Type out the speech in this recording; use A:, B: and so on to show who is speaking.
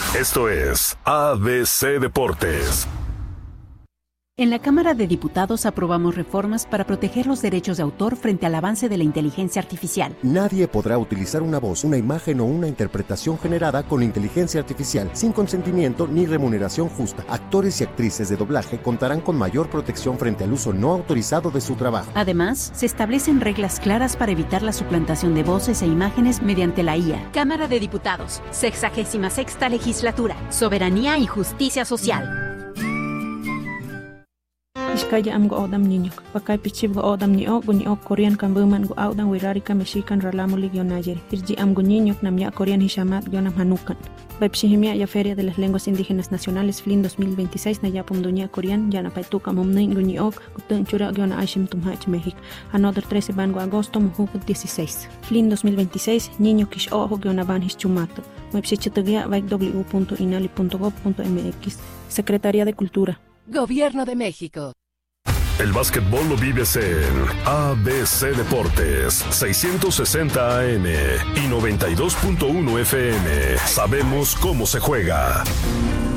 A: Esto es ABC Deportes.
B: En la Cámara de Diputados aprobamos reformas para proteger los derechos de autor frente al avance de la inteligencia artificial.
C: Nadie podrá utilizar una voz, una imagen o una interpretación generada con inteligencia artificial sin consentimiento ni remuneración justa. Actores y actrices de doblaje contarán con mayor protección frente al uso no autorizado de su trabajo.
B: Además, se establecen reglas claras para evitar la suplantación de voces e imágenes mediante la IA. Cámara de Diputados, 66ª Legislatura, Soberanía y Justicia Social.
D: Iskaya am go odam niño, pakay pichib go odam ni ok Korean kambuman go audan wirarika mexican ralamulig yonayeri. Irji am go niño namya Korean hishamat yonam hanukan. Baipshihimia ya Feria de las Lenguas Indígenas Nacionales FLIN 2026 na yapum dunia Korean yana paituka mumnin go niok gutun chura yona aishim tumhach México. Another 13 ban go agosto mujuk 16. FLIN 2026 niño kish ojo yona ban hischumato. Baipshichitugia www.inali.gov.mx. Secretaría de Cultura.
E: Gobierno de México.
A: El básquetbol lo vives en ABC Deportes, 660 AM y 92.1 FM. Sabemos cómo se juega.